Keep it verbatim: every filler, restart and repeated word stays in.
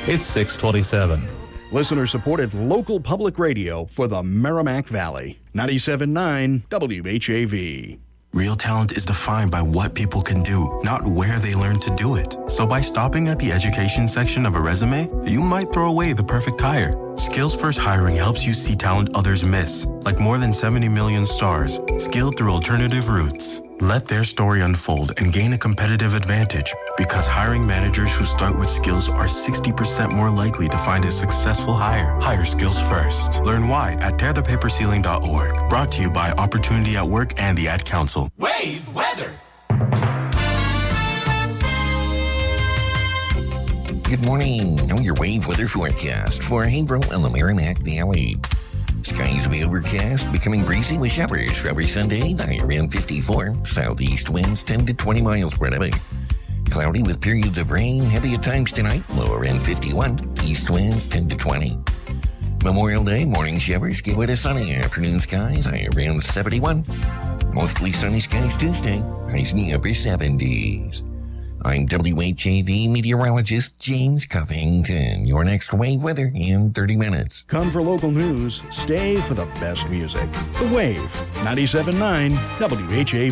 It's six twenty-seven. Listener-supported local public radio for the Merrimack Valley. ninety-seven point nine W H A V. Real talent is defined by what people can do, not where they learn to do it. So by stopping at the education section of a resume, you might throw away the perfect hire. Skills First Hiring helps you see talent others miss, like more than seventy million stars, skilled through alternative routes. Let their story unfold and gain a competitive advantage, because hiring managers who start with skills are sixty percent more likely to find a successful hire. Hire skills first. Learn why at tear the paper ceiling dot org. Brought to you by Opportunity at Work and the Ad Council. Wave weather. Good morning. Know your wave weather forecast for Haverhill and the Merrimack Valley. Skies will be overcast, becoming breezy with showers for every Sunday, high around fifty-four. Southeast winds ten to twenty miles per hour. Cloudy with periods of rain, heavy at times tonight, low around fifty-one. East winds ten to twenty. Memorial Day, morning showers give way to sunny afternoon skies, high around seventy-one. Mostly sunny skies Tuesday, highs in the upper seventies. I'm W H A V meteorologist James Covington. Your next wave weather in thirty minutes. Come for local news, stay for the best music. The Wave, ninety-seven point nine W H A V.